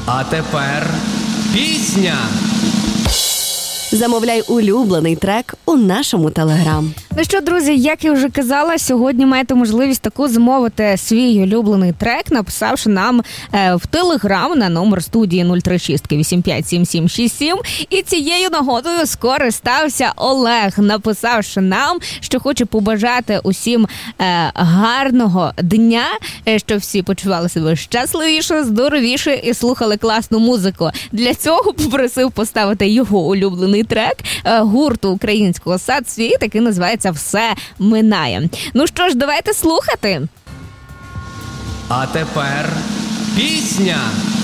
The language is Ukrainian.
А тепер пісня. Замовляй улюблений трек у нашому Телеграм. Ну що, друзі, як я вже казала, сьогодні маєте можливість таку замовити свій улюблений трек, написавши нам в Телеграм на номер студії 036-857767. І цією нагодою скористався Олег, написавши нам, що хоче побажати усім гарного дня, щоб всі почували себе щасливіше, здоровіше і слухали класну музику. Для цього попросив поставити його улюблений трек гурту українського «Сад світ», який називається «Все минає». Ну що ж, давайте слухати. А тепер пісня.